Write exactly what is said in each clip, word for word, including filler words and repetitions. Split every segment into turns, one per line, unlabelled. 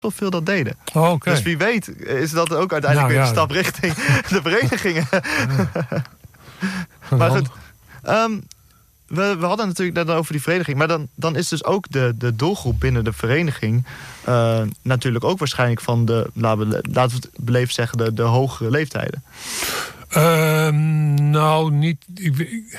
wel veel dat deden.
Oh, okay.
Dus wie weet is dat ook uiteindelijk nou, weer ja, een stap richting de verenigingen. Ja. Maar goed, um, we, we hadden natuurlijk net over die vereniging. Maar dan, dan is dus ook de, de doelgroep binnen de vereniging uh, natuurlijk ook waarschijnlijk van de, laten we, laten we het beleefd zeggen, de, de hogere leeftijden.
Uh, nou, niet... Ik, ik,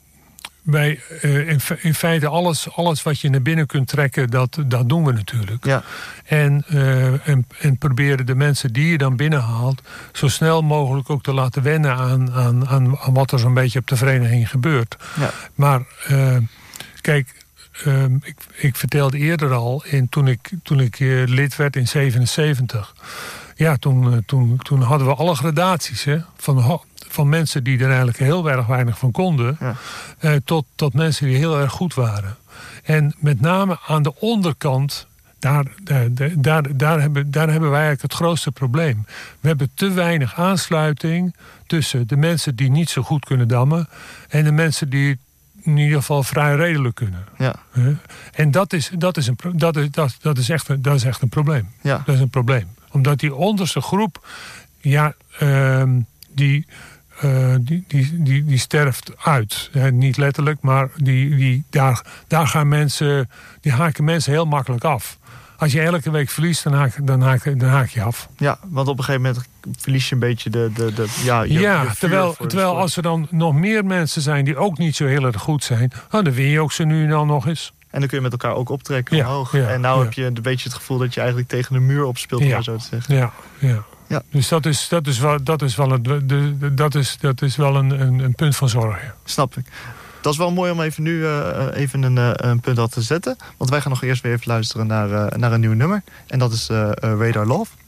Wij, uh, in, in feite alles, alles wat je naar binnen kunt trekken, dat, dat doen we natuurlijk.
Ja.
En, uh, en, en proberen de mensen die je dan binnenhaalt zo snel mogelijk ook te laten wennen aan, aan, aan, aan wat er zo'n beetje op de vereniging gebeurt.
Ja.
Maar uh, kijk, uh, ik, ik vertelde eerder al, in, toen ik, toen ik uh, lid werd in zevenenzeventig. Ja, toen, uh, toen, toen hadden we alle gradaties, hè, van... van mensen die er eigenlijk heel erg weinig van konden...
Ja.
Uh, tot, tot mensen die heel erg goed waren. En met name aan de onderkant... daar, daar, daar, daar, hebben, daar hebben wij eigenlijk het grootste probleem. We hebben te weinig aansluiting... tussen de mensen die niet zo goed kunnen dammen... en de mensen die in ieder geval vrij redelijk kunnen.
Ja.
Uh, en dat is, dat, is een, dat, is, dat, dat, is echt een, dat is echt een probleem.
Ja.
Dat is een probleem. Omdat die onderste groep... ja, uh, die... Uh, die, die, die, die sterft uit. He, niet letterlijk, maar die, die, daar, daar gaan mensen, die haken mensen heel makkelijk af. Als je elke week verliest, dan haak, dan haak, dan haak je af.
Ja, want op een gegeven moment verlies je een beetje de... de, de ja, je,
ja
je
terwijl, terwijl als er dan nog meer mensen zijn die ook niet zo heel erg goed zijn... Oh, dan win je ook zo nu en dan nog eens.
En dan kun je met elkaar ook optrekken
ja,
omhoog.
Ja,
en nou
ja.
heb je een beetje het gevoel dat je eigenlijk tegen de muur opspeelt, om
ja.
maar zo te zeggen.
Ja, ja.
Ja.
Dus dat is, dat is wel, dat is wel, een, de, de, dat is, dat is wel een, een, een punt van zorg. Ja.
Snap ik. Dat is wel mooi om even nu uh, even een, uh, een punt al te zetten. Want wij gaan nog eerst weer even luisteren naar, uh, naar een nieuw nummer. En dat is uh, uh, Radar Love.